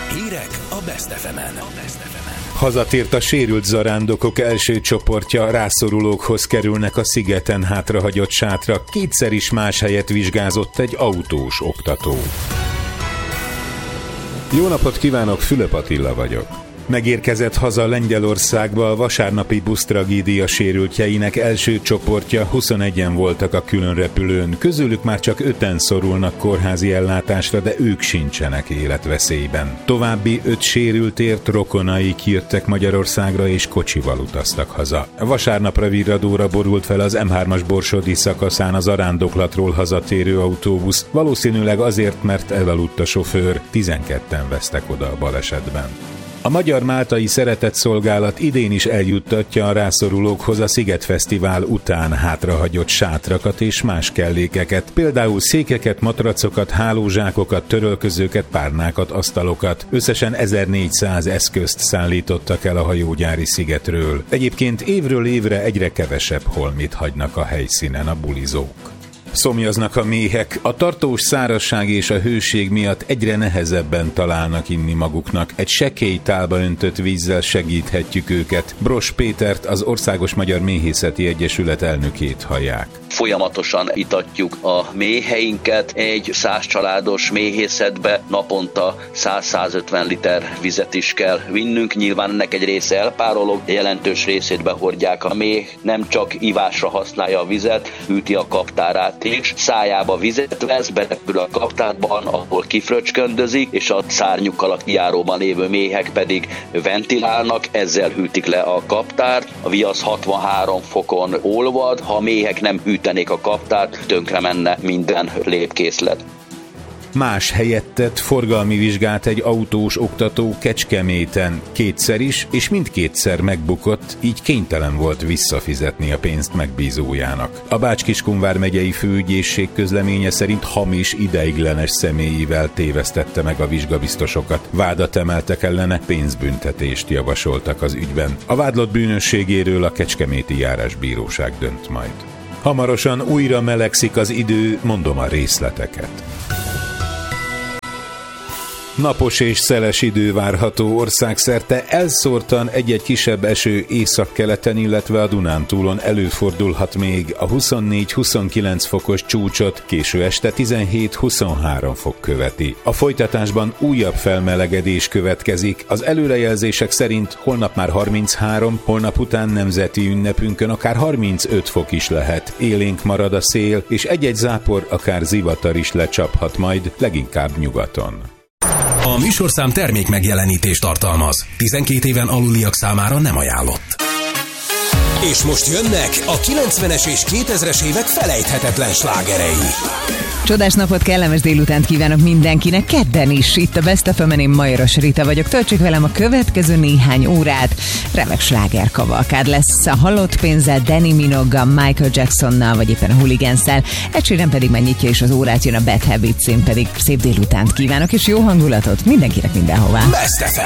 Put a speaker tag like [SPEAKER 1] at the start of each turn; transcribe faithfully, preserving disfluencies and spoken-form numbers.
[SPEAKER 1] Hírek a Best ef emen.
[SPEAKER 2] Hazatért a sérült zarándokok első csoportja, rászorulókhoz kerülnek a szigeten hátrahagyott sátra. Kétszer is más helyet vizsgázott egy autós oktató. Jó napot kívánok, Fülöp Attila vagyok. Megérkezett haza Lengyelországba a vasárnapi busztragédia sérültjeinek első csoportja, huszonegyen voltak a különrepülőn, közülük már csak öten szorulnak kórházi ellátásra, de ők sincsenek életveszélyben. További öt sérültért rokonaik jöttek Magyarországra és kocsival utaztak haza. Vasárnapra virradóra borult fel az em hármas borsodi szakaszán az arándoklatról hazatérő autóbusz, valószínűleg azért, mert elaludt a sofőr, tizenketten vesztek oda a balesetben. A Magyar-Máltai Szeretetszolgálat idén is eljuttatja a rászorulókhoz a Szigetfesztivál után hátrahagyott sátrakat és más kellékeket, például székeket, matracokat, hálózsákokat, törölközőket, párnákat, asztalokat. Összesen ezernégyszáz eszközt szállítottak el a hajógyári szigetről. Egyébként évről évre egyre kevesebb holmit hagynak a helyszínen a bulizók. Szomjaznak a méhek, a tartós szárazság és a hőség miatt egyre nehezebben találnak inni maguknak. Egy sekély tálba öntött vízzel segíthetjük őket. Bross Pétert, az Országos Magyar Méhészeti Egyesület elnökét hallják.
[SPEAKER 3] Folyamatosan itatjuk a méheinket. Egy száz családos méhészetbe naponta száz-százötven liter vizet is kell vinnünk. Nyilván ennek egy része elpárolog, jelentős részét behordják. A méh nem csak ivásra használja a vizet, hűti a kaptárát is. Szájába vizet vesz, berepül a kaptárban, ahol kifröcsköndözik, és a szárnyukkal a kijáróban lévő méhek pedig ventilálnak, ezzel hűtik le a kaptárt. A viasz hatvanhárom fokon olvad, ha a méhek nem hűtenék a kaptárt, tönkre menne minden lépkészlet.
[SPEAKER 2] Más helyet tett forgalmi vizsgát egy autós oktató Kecskeméten. Kétszer is, és mindkétszer megbukott, így kénytelen volt visszafizetni a pénzt megbízójának. A Bács-Kiskun megyei főügyészség közleménye szerint hamis, ideiglenes személyivel tévesztette meg a vizsgabiztosokat. Vádat emeltek ellene, pénzbüntetést javasoltak az ügyben. A vádlott bűnösségéről a kecskeméti járásbíróság dönt majd. Hamarosan újra melegszik az idő, mondom a részleteket. Napos és szeles idő várható országszerte, elszórtan egy-egy kisebb eső északkeleten, illetve a Dunántúlon előfordulhat még. A huszonnégy-huszonkilenc fokos csúcsot késő este tizenhét-huszonhárom fok követi. A folytatásban újabb felmelegedés következik. Az előrejelzések szerint holnap már harminchárom, holnap után nemzeti ünnepünkön akár harmincöt fok is lehet. Élénk marad a szél, és egy-egy zápor, akár zivatar is lecsaphat majd, leginkább nyugaton.
[SPEAKER 1] A műsorszám termék megjelenítést tartalmaz. tizenkét éven aluliak számára nem ajánlott. És most jönnek a kilencvenes és kétezres évek felejthetetlen slágerei.
[SPEAKER 4] Csodás napot, kellemes délutánt kívánok mindenkinek, kedden is. Itt a Best ef emen, én Majoros Rita vagyok. Töltsük velem a következő néhány órát. Remek slágerkavalkád lesz a Halott pénzzel, Danny Minoggal, Michael Jacksonnal, vagy éppen a Hooligans-szel. Ed Sheeran pedig megnyitja is az órát, jön a Bad Habits, én pedig szép délutánt kívánok, és jó hangulatot mindenkinek mindenhová.
[SPEAKER 1] Best ef em.